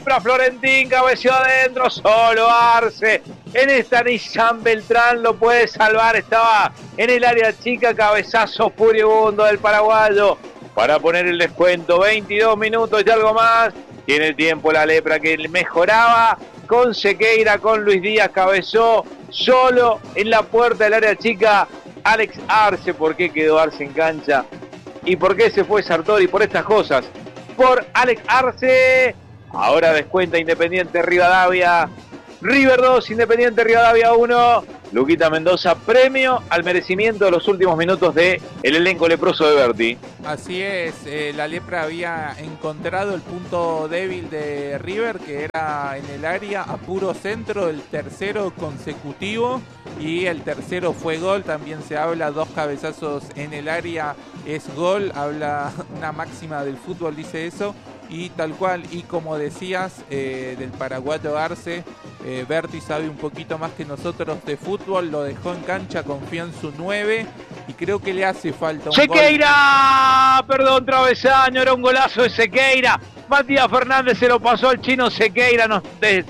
Florentín, cabeció adentro, solo Arce. En esta Nissan Beltrán lo puede salvar. Estaba en el área chica, cabezazo furibundo del paraguayo para poner el descuento. 22 minutos y algo más. Tiene el tiempo la lepra que mejoraba con Sequeira, con Luis Díaz. Cabezó solo en la puerta del área chica Alex Arce. ¿Por qué quedó Arce en cancha? ¿Y por qué se fue Sartori? Por estas cosas. Por Alex Arce. Ahora descuenta Independiente Rivadavia. River 2, Independiente Rivadavia 1. Luquita Mendoza, premio al merecimiento de los últimos minutos del elenco leproso de Berti. Así es, la lepra había encontrado el punto débil de River, que era en el área a puro centro, el tercero consecutivo, y el tercero fue gol. También se habla, 2 cabezazos en el área es gol, habla una máxima del fútbol, dice eso. Y tal cual, y como decías, del paraguayo Arce, Berti sabe un poquito más que nosotros de fútbol, lo dejó en cancha, confió en su 9 y creo que le hace falta un Sequeira, gol. Perdón, travesaño, era un golazo de Sequeira. Matías Fernández se lo pasó al chino Sequeira, nos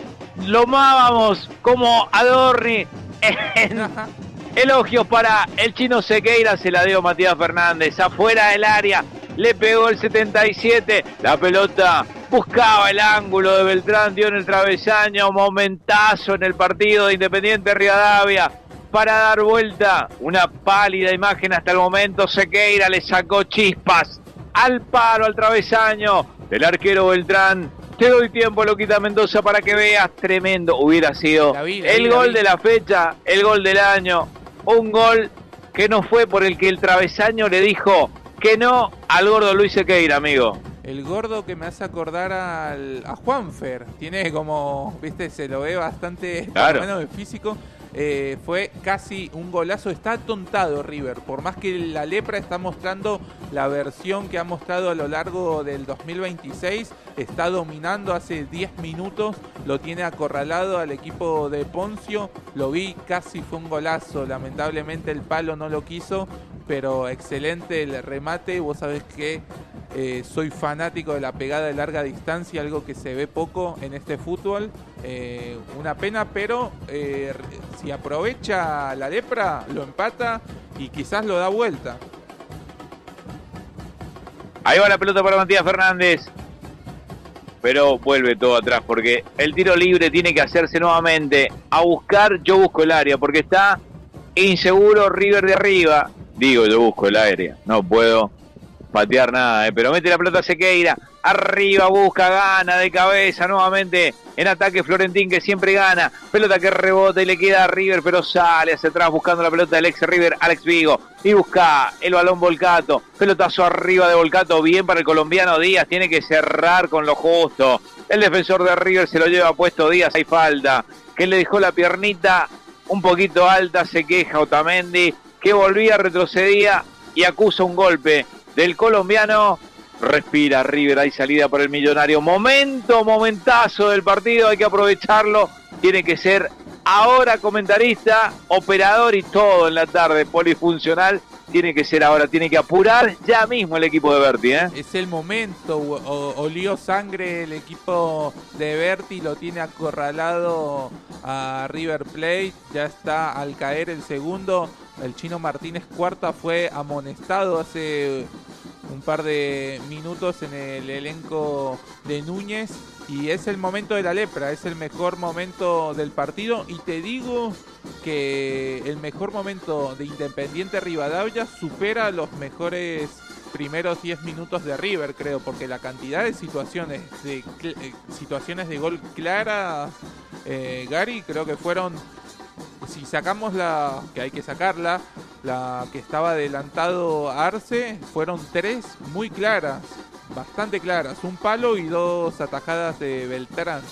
deslomábamos como Adorni en elogios para el chino Sequeira, se la dio Matías Fernández, afuera del área. Le pegó el 77, la pelota buscaba el ángulo de Beltrán, dio en el travesaño, momentazo en el partido de Independiente Rivadavia para dar vuelta, una pálida imagen hasta el momento. Sequeira le sacó chispas al palo, al travesaño del arquero Beltrán. Te doy tiempo, Luquita Mendoza, para que veas, tremendo, hubiera sido el gol de la fecha, el gol del año, un gol que no fue por el que el travesaño le dijo que no al gordo Luis Sequeira, amigo. El gordo que me hace acordar a Juanfer. Tiene como, viste, se lo ve bastante, claro, por lo menos de físico. Fue casi un golazo. Está atontado River, por más que la lepra está mostrando la versión que ha mostrado a lo largo del 2026. Está dominando hace 10 minutos, lo tiene acorralado al equipo de Poncio. Lo vi, casi fue un golazo. Lamentablemente el palo no lo quiso, pero excelente el remate. Vos sabés que soy fanático de la pegada de larga distancia, algo que se ve poco en este fútbol. Una pena, pero si aprovecha la lepra, lo empata y quizás lo da vuelta. Ahí va la pelota para Matías Fernández, pero vuelve todo atrás porque el tiro libre tiene que hacerse nuevamente. A buscar, yo busco el área porque está inseguro River de arriba. Digo, yo busco el área, no puedo patear nada, pero mete la pelota a Sequeira, arriba, busca, gana de cabeza nuevamente en ataque Florentín, que siempre gana, pelota que rebota y le queda a River, pero sale hacia atrás buscando la pelota del ex River, Alex Vigo, y busca el balón Volcato, pelotazo arriba de Volcato, bien para el colombiano Díaz, tiene que cerrar con lo justo, el defensor de River se lo lleva puesto Díaz, hay falta, que le dejó la piernita un poquito alta, se queja Otamendi, que volvía, retrocedía y acusa un golpe del colombiano. Respira River, hay salida por el millonario. Momentazo del partido, hay que aprovecharlo. Tiene que ser ahora comentarista, operador y todo en la tarde, polifuncional. Tiene que ser ahora, tiene que apurar ya mismo el equipo de Berti, ¿eh? Es el momento, olió sangre el equipo de Berti, lo tiene acorralado a River Plate, ya está al caer el segundo. El chino Martínez Cuarta fue amonestado hace un par de minutos en el elenco de Núñez y es el momento de la lepra, es el mejor momento del partido y te digo que el mejor momento de Independiente Rivadavia supera los mejores primeros 10 minutos de River, creo, porque la cantidad de situaciones de gol claras, Gary, creo que fueron, si sacamos la que hay que sacarla, la que estaba adelantado Arce, fueron 3 muy claras, bastante claras, un palo y 2 atajadas de Beltrán.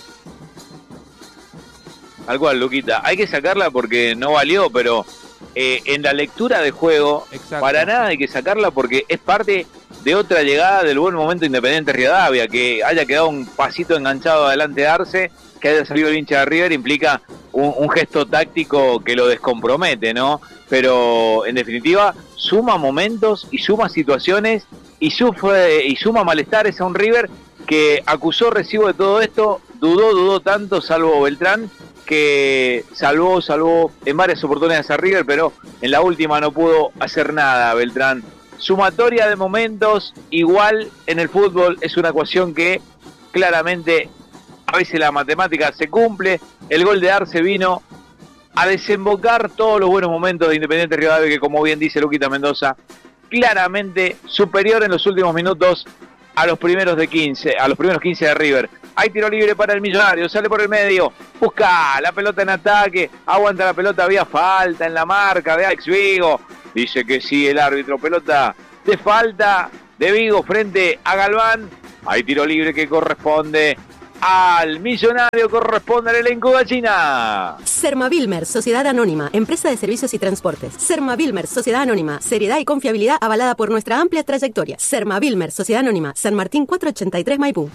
Al cual, Luquita, hay que sacarla porque no valió, pero en la lectura de juego, exacto, para nada hay que sacarla porque es parte de otra llegada del buen momento Independiente Rivadavia, que haya quedado un pasito enganchado adelante de Arce, que haya salido el hincha de River, implica un gesto táctico que lo descompromete, ¿no? Pero en definitiva suma momentos y suma situaciones y suma malestares a un River que acusó recibo de todo esto dudó tanto, salvo Beltrán, que salvó en varias oportunidades a River, pero en la última no pudo hacer nada Beltrán. Sumatoria de momentos, igual en el fútbol es una ecuación que claramente a veces la matemática se cumple. El gol de Arce vino a desembocar todos los buenos momentos de Independiente Rivadavia, que como bien dice Luquita Mendoza, claramente superior en los últimos minutos a los primeros 15 de River. Hay tiro libre para el Millonario, sale por el medio, busca la pelota en ataque, aguanta la pelota, había falta en la marca de Alex Vigo, dice que sí el árbitro, pelota de falta de Vigo frente a Galván. Hay tiro libre que corresponde al Millonario, corresponde al elenco gallina. Sermavilmer, Sociedad Anónima, empresa de servicios y transportes. Sermavilmer, Sociedad Anónima, seriedad y confiabilidad avalada por nuestra amplia trayectoria. Sermavilmer, Sociedad Anónima, San Martín 483 Maipú.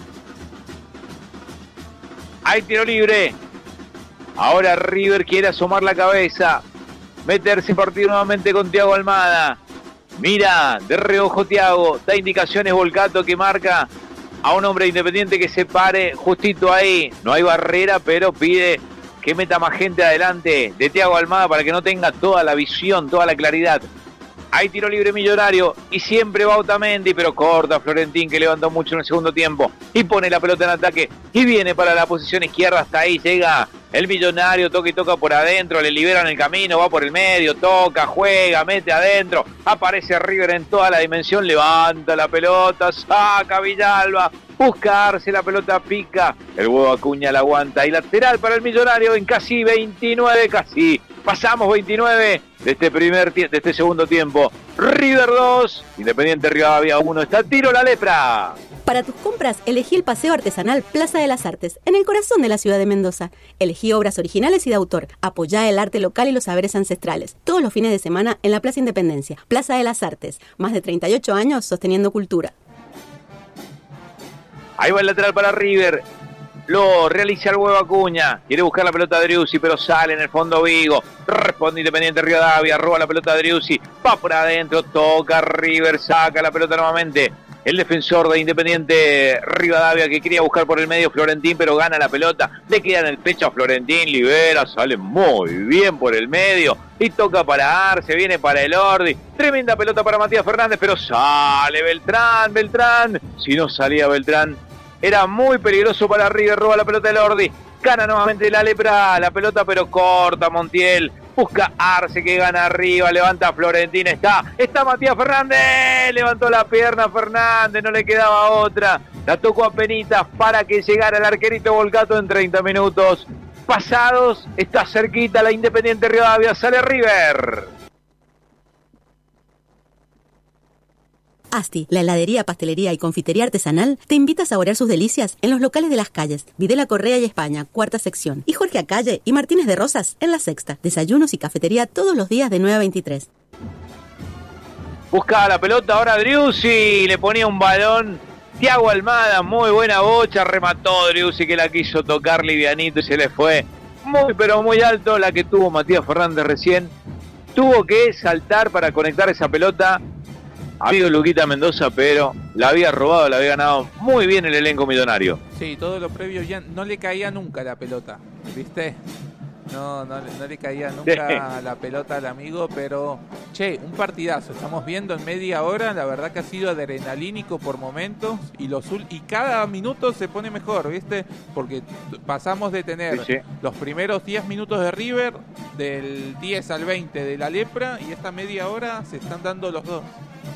Hay tiro libre. Ahora River quiere asomar la cabeza, meterse en partido nuevamente con Thiago Almada. Mira, de reojo Thiago, da indicaciones Volcato que marca a un hombre Independiente que se pare justito ahí. No hay barrera, pero pide que meta más gente adelante de Thiago Almada para que no tenga toda la visión, toda la claridad. Hay tiro libre Millonario y siempre va Otamendi, pero corta Florentín, que levantó mucho en el segundo tiempo y pone la pelota en ataque y viene para la posición izquierda. Hasta ahí llega el Millonario, toca y toca por adentro, le liberan el camino, va por el medio, toca, juega, mete adentro, aparece River en toda la dimensión, levanta la pelota, saca Villalba, buscarse la pelota, pica, el huevo Acuña la aguanta y lateral para el Millonario en casi 29, casi pasamos 29 de este segundo tiempo. River 2, Independiente Rivadavia 1, está tiro la lepra. Para tus compras, elegí el Paseo Artesanal Plaza de las Artes, en el corazón de la ciudad de Mendoza. Elegí obras originales y de autor. Apoyá el arte local y los saberes ancestrales. Todos los fines de semana en la Plaza Independencia. Plaza de las Artes. Más de 38 años sosteniendo cultura. Ahí va el lateral para River. Lo realiza el huevo Acuña. Quiere buscar la pelota de Driussi, pero sale en el fondo Vigo. Responde Independiente Rivadavia. Roba la pelota de Driussi. Va por adentro. Toca River. Saca la pelota nuevamente. El defensor de Independiente Rivadavia que quería buscar por el medio Florentín, pero gana la pelota. Le queda en el pecho a Florentín. Libera. Sale muy bien por el medio. Y toca para Arce. Viene para Elordi. Tremenda pelota para Matías Fernández, pero sale Beltrán. Si no salía Beltrán, era muy peligroso para River. Roba la pelota de Elordi. Gana nuevamente la lepra. La pelota pero corta Montiel. Busca Arce que gana arriba. Levanta Florentín. Está Matías Fernández. Levantó la pierna Fernández. No le quedaba otra. La tocó a penitas para que llegara el arquerito Volcato en 30 minutos pasados. Está cerquita la Independiente Rivadavia. Sale River. Asti, la heladería, pastelería y confitería artesanal, te invita a saborear sus delicias en los locales de Las Calles, Videla Correa y España, cuarta sección, y Jorge Acalle y Martínez de Rosas en la sexta. Desayunos y cafetería todos los días de 9 a 23. Buscaba la pelota ahora Driussi, le ponía un balón Thiago Almada, muy buena bocha, remató Driussi que la quiso tocar livianito y se le fue muy pero muy alto la que tuvo Matías Fernández recién. Tuvo que saltar para conectar esa pelota. Amigo Luquita Mendoza, pero la había robado, la había ganado muy bien el elenco Millonario. Sí, todo lo previo ya no le caía nunca la pelota, ¿viste? No le caía nunca la pelota al amigo, pero che, un partidazo, estamos viendo en media hora, la verdad que ha sido adrenalínico por momentos y cada minuto se pone mejor, ¿viste? Porque pasamos de tener los primeros 10 minutos de River, del 10 al 20 de la lepra, y esta media hora se están dando los dos.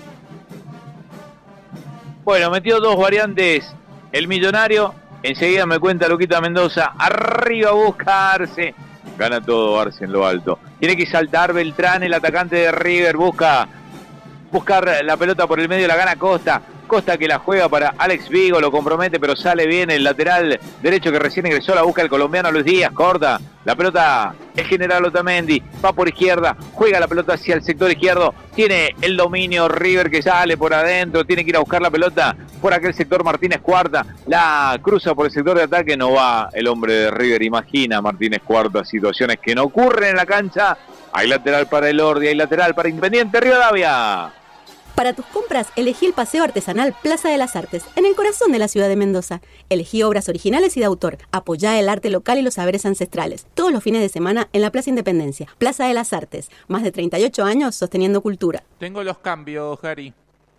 Bueno, metió dos variantes el Millonario. Enseguida me cuenta Luquita Mendoza. Arriba busca Arce. Gana todo Arce en lo alto. Tiene que saltar Beltrán, el atacante de River. Buscar la pelota por el medio. La gana Costa. Costa que la juega para Alex Vigo. Lo compromete, pero sale bien el lateral derecho que recién ingresó. La busca el colombiano Luis Díaz. Corta. La pelota el general Otamendi. Va por izquierda. Juega la pelota hacia el sector izquierdo. Tiene el dominio River que sale por adentro. Tiene que ir a buscar la pelota por aquel sector Martínez Cuarta. La cruza por el sector de ataque. No va el hombre de River. Imagina Martínez Cuarta situaciones que no ocurren en la cancha. Hay lateral para Elordi. Hay lateral para Independiente Rivadavia. Para tus compras, elegí el Paseo Artesanal Plaza de las Artes, en el corazón de la ciudad de Mendoza. Elegí obras originales y de autor. Apoyá el arte local y los saberes ancestrales. Todos los fines de semana en la Plaza Independencia. Plaza de las Artes. Más de 38 años sosteniendo cultura. Tengo los cambios, Gary.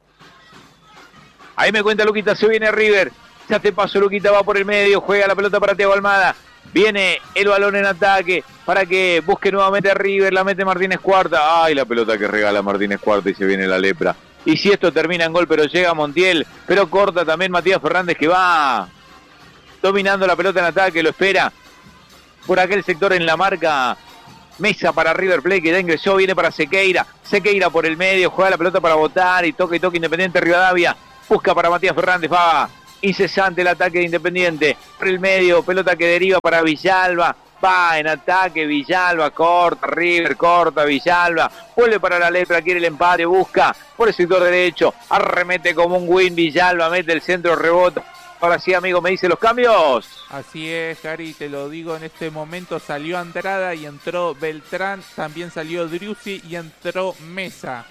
Ahí me cuenta Luquita, se viene River. Ya te paso, Luquita, va por el medio, juega la pelota para Thiago Almada. Viene el balón en ataque para que busque nuevamente a River, la mete Martínez Cuarta. Ay, la pelota que regala Martínez Cuarta y se viene la lepra. Y si esto termina en gol, pero llega Montiel, pero corta también Matías Fernández, que va dominando la pelota en ataque, lo espera por aquel sector en la marca. Mesa para River Plate, que ya ingresó, viene para Sequeira. Sequeira por el medio, juega la pelota para botar y toca Independiente Rivadavia. Busca para Matías Fernández, va incesante el ataque de Independiente. Por el medio, pelota que deriva para Villalba. Va en ataque Villalba, corta River, corta Villalba. Vuelve para la lepra, quiere el empate, busca por el sector derecho. Arremete como un win Villalba, mete el centro, rebota. Ahora sí, amigo, me dice los cambios. Así es, Gary, te lo digo en este momento. Salió Andrada y entró Beltrán. También salió Driussi y entró Mesa.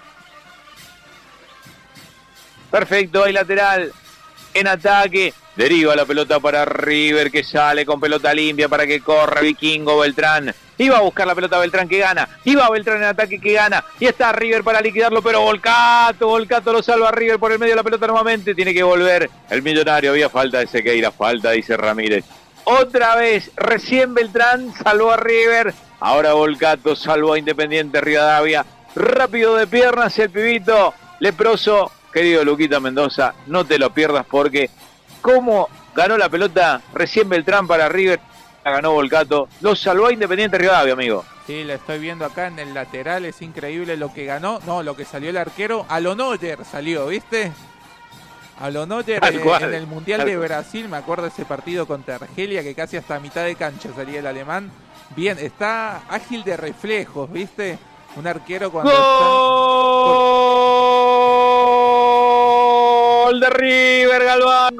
Perfecto, hay lateral en ataque. Deriva la pelota para River, que sale con pelota limpia para que corra Vikingo Beltrán. Iba a buscar la pelota Beltrán, que gana. Iba Beltrán en ataque, que gana. Y está River para liquidarlo, pero Volcato lo salva a River por el medio de la pelota nuevamente. Tiene que volver el millonario. Había falta de Sequeira, falta, dice Ramírez. Otra vez, recién Beltrán salvó a River. Ahora Volcato salvó a Independiente Rivadavia. Rápido de piernas el pibito leproso. Querido Luquita Mendoza, no te lo pierdas porque como ganó la pelota recién Beltrán para River, la ganó Volcato, lo salvó a Independiente Rivadavia, amigo. Sí, la estoy viendo acá en el lateral, es increíble lo que ganó, no, lo que salió el arquero, a lo Neuer salió, ¿viste? A lo Neuer en el Mundial de Brasil, me acuerdo de ese partido contra Argelia, que casi hasta mitad de cancha salía el alemán. Bien, está ágil de reflejos, ¿viste? Un arquero cuando ¡Gol de River, Galván!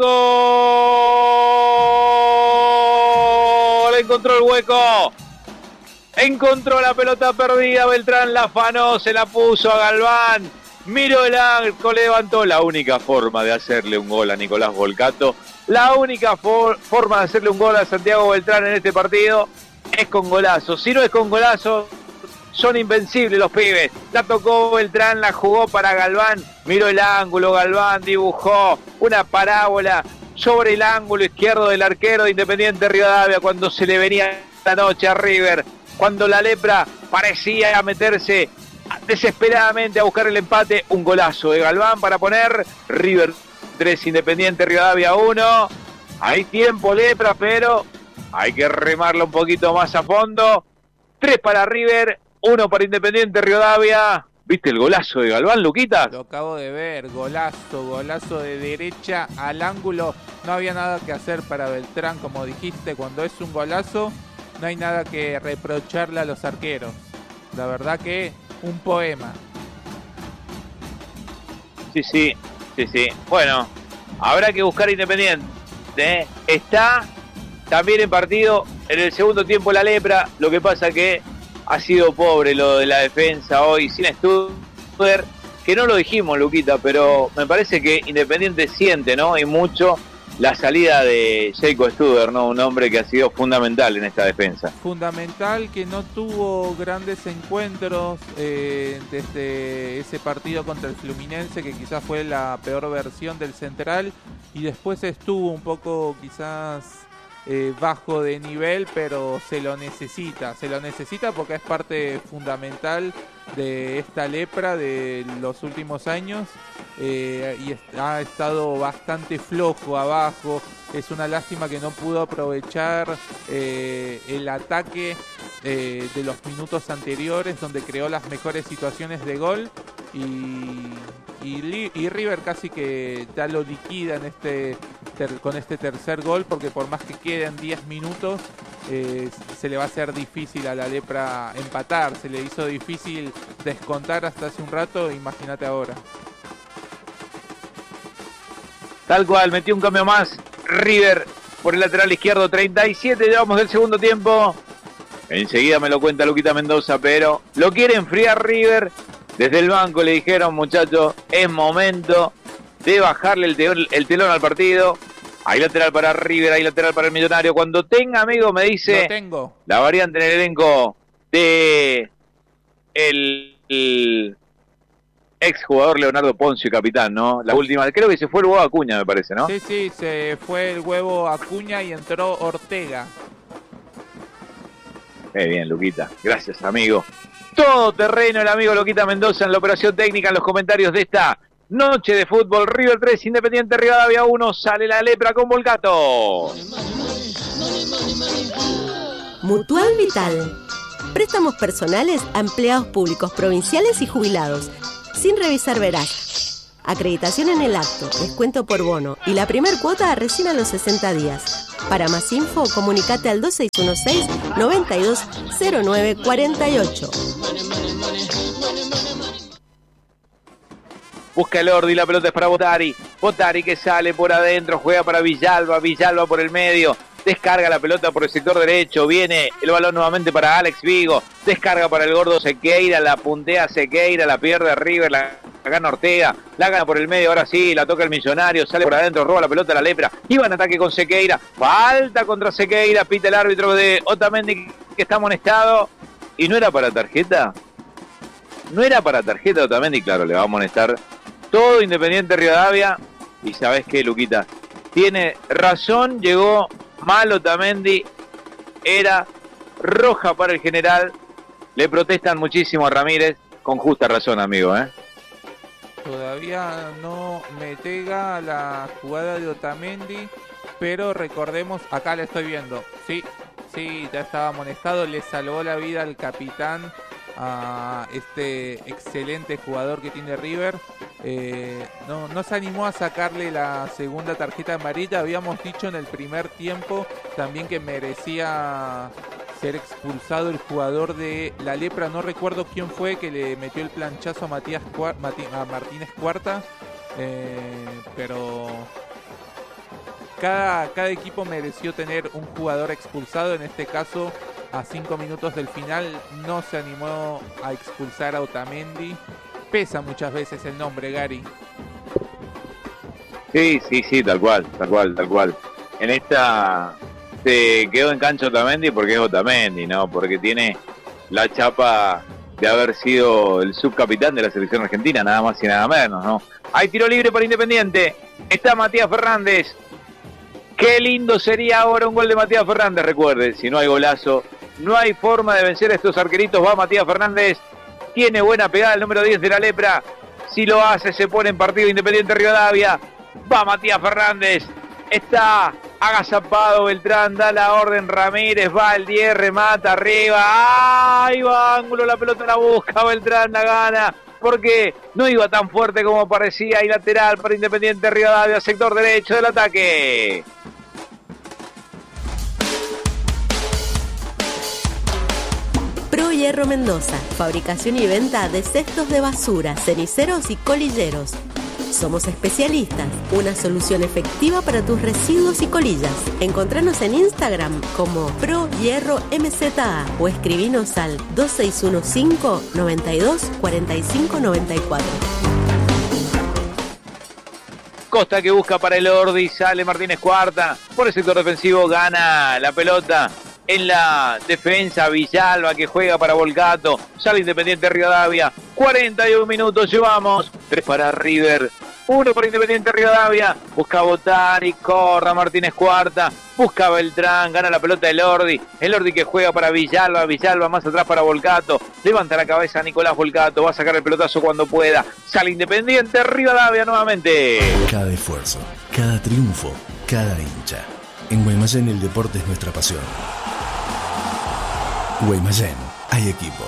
¡Gol! Encontró el hueco. Encontró la pelota perdida. Beltrán la afanó, se la puso a Galván. Miró el arco, le levantó. La única forma de hacerle un gol a Nicolás Volcato, la única forma de hacerle un gol a Santiago Beltrán en este partido es con golazo. Si no es con golazo, son invencibles los pibes. La tocó Beltrán, la jugó para Galván. Miró el ángulo, Galván dibujó una parábola sobre el ángulo izquierdo del arquero de Independiente Rivadavia cuando se le venía la noche a River. Cuando la lepra parecía meterse desesperadamente a buscar el empate. Un golazo de Galván para poner River 3, Independiente Rivadavia 1. Hay tiempo, lepra, pero hay que remarlo un poquito más a fondo. 3 para River, 1 para Independiente Rivadavia. ¿Viste el golazo de Galván, Luquitas? Lo acabo de ver, golazo de derecha al ángulo. No había nada que hacer para Beltrán, como dijiste, cuando es un golazo no hay nada que reprocharle a los arqueros. La verdad que un poema. Sí. Bueno, habrá que buscar Independiente, ¿eh? Está también en partido en el segundo tiempo la lepra. Lo que pasa que ha sido pobre lo de la defensa hoy sin Studer, que no lo dijimos, Luquita, pero me parece que Independiente siente, ¿no? Y mucho la salida de Jacob Studer, ¿no? Un hombre que ha sido fundamental en esta defensa. Fundamental, que no tuvo grandes encuentros desde ese partido contra el Fluminense, que quizás fue la peor versión del central, y después estuvo un poco quizás bajo de nivel, pero se lo necesita porque es parte fundamental de esta lepra de los últimos años, y ha estado bastante flojo abajo. Es una lástima que no pudo aprovechar el ataque de los minutos anteriores, donde creó las mejores situaciones de gol, y River casi que ya lo liquida en con este tercer gol, porque por más que queden 10 minutos se le va a hacer difícil a la lepra empatar. Se le hizo difícil descontar hasta hace un rato, imagínate ahora. Tal cual, metió un cambio más River por el lateral izquierdo. 37 llevamos del segundo tiempo. Enseguida me lo cuenta Luquita Mendoza, pero lo quiere enfriar River. Desde el banco le dijeron, muchachos, es momento de bajarle el telón al partido. Hay lateral para River, hay lateral para el Millonario. Cuando tenga, amigo, me dice la variante en el elenco de el exjugador Leonardo Poncio, capitán, ¿no? La última, creo que se fue el huevo Acuña, me parece, ¿no? Sí, se fue el huevo Acuña y entró Ortega. Bien, Luquita. Gracias, amigo. Todo terreno el amigo Luquita Mendoza en la operación técnica, en los comentarios de esta noche de fútbol. River 3, Independiente Rivadavia 1, sale la lepra con Volcato. Mutual Vital. Préstamos personales a empleados públicos provinciales y jubilados, sin revisar veraz. Acreditación en el acto, descuento por bono y la primer cuota recién a los 60 días. Para más info, comunicate al 2616-920948. Busca el Ordi, la pelota es para Botari. Botari que sale por adentro, juega para Villalba, Villalba por el medio. Descarga la pelota por el sector derecho, viene el balón nuevamente para Alex Vigo, descarga para el gordo Sequeira, la puntea Sequeira, la pierde River, la gana Ortega, la gana por el medio, ahora sí, la toca el Millonario, sale por adentro, roba la pelota la lepra, iba en ataque con Sequeira, falta contra Sequeira, pita el árbitro de Otamendi que está amonestado, y no era para tarjeta, Otamendi, claro, le va a amonestar todo Independiente Rivadavia, y ¿sabés qué, Luquita? Tiene razón, llegó mal Otamendi, era roja para el general, le protestan muchísimo a Ramírez, con justa razón, amigo, Todavía no me pega la jugada de Otamendi, pero recordemos, acá la estoy viendo, sí, ya estaba amonestado, le salvó la vida al capitán, a este excelente jugador que tiene River. No se animó a sacarle la segunda tarjeta amarilla. Habíamos dicho en el primer tiempo también que merecía ser expulsado el jugador de la lepra. No recuerdo quién fue que le metió el planchazo a Martínez Cuarta, pero cada equipo mereció tener un jugador expulsado. En este caso, a 5 minutos del final no se animó a expulsar a Otamendi. Pesa muchas veces el nombre, Gary. Sí, tal cual. En esta se quedó en cancha Otamendi porque es Otamendi, ¿no? Porque tiene la chapa de haber sido el subcapitán de la selección argentina, nada más y nada menos, ¿no? Hay tiro libre para Independiente. Está Matías Fernández. Qué lindo sería ahora un gol de Matías Fernández, recuerde, si no hay golazo, no hay forma de vencer a estos arqueritos. Va Matías Fernández, tiene buena pegada el número 10 de la lepra, si lo hace se pone en partido Independiente Rivadavia. Va Matías Fernández, está agazapado Beltrán, da la orden Ramírez, va el 10, remata arriba, ¡ay, va ángulo, la pelota la busca Beltrán, la gana! Porque no iba tan fuerte como parecía, y lateral para Independiente Rivadavia, sector derecho del ataque. Pro Hierro Mendoza, fabricación y venta de cestos de basura, ceniceros y colilleros. Somos especialistas, una solución efectiva para tus residuos y colillas. Encontranos en Instagram como Pro Hierro MZA o escribinos al 2615 92 45 94. Costa que busca para el Ordi, sale Martínez Cuarta, por el sector defensivo gana la pelota. En la defensa, Villalba que juega para Volcato, sale Independiente Rivadavia, 41 minutos llevamos, 3 para River, 1 para Independiente Rivadavia, busca Botari, corra Martínez Cuarta, busca Beltrán, gana la pelota el Ordi que juega para Villalba, Villalba más atrás para Volcato, levanta la cabeza Nicolás Volcato, va a sacar el pelotazo cuando pueda, sale Independiente Rivadavia nuevamente. Cada esfuerzo, cada triunfo, cada hincha. En Guaymallén el deporte es nuestra pasión. Guaymallén, hay equipo.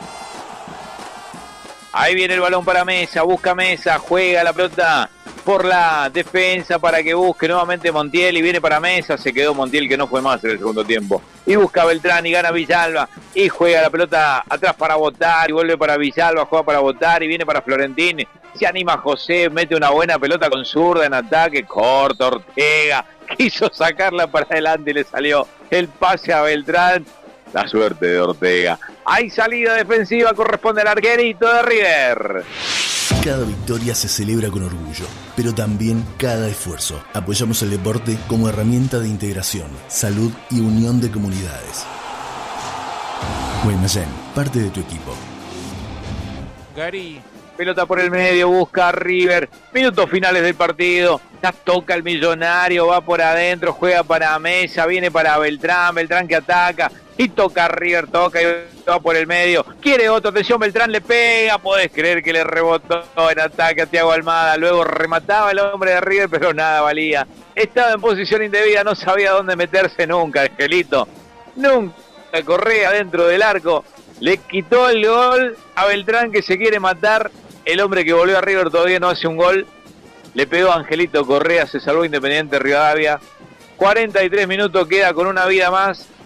Ahí viene el balón para Mesa, busca Mesa, juega la pelota por la defensa para que busque nuevamente Montiel y viene para Mesa, se quedó Montiel que no fue más en el segundo tiempo. Y busca Beltrán y gana Villalba y juega la pelota atrás para Botar y vuelve para Villalba, juega para Botar y viene para Florentín. Se anima José, mete una buena pelota con zurda en ataque, corto Ortega, quiso sacarla para adelante y le salió el pase a Beltrán. La suerte de Ortega. Hay salida defensiva, corresponde al arquerito de River. Cada victoria se celebra con orgullo, pero también cada esfuerzo. Apoyamos el deporte como herramienta de integración, salud y unión de comunidades. Guaymallén, parte de tu equipo. Gary. Pelota por el medio, busca a River. Minutos finales del partido. Ya toca el Millonario, va por adentro, juega para Mesa, viene para Beltrán. Beltrán que ataca y toca a River, toca y va por el medio. Quiere otro, atención, Beltrán le pega. Podés creer que le rebotó en ataque a Thiago Almada. Luego remataba el hombre de River, pero nada valía. Estaba en posición indebida, no sabía dónde meterse nunca, Angelito. Nunca corría dentro del arco. Le quitó el gol a Beltrán, que se quiere matar. El hombre que volvió a River todavía no hace un gol. Le pegó a Angelito Correa, se salvó Independiente Rivadavia. 43 minutos, queda con una vida más.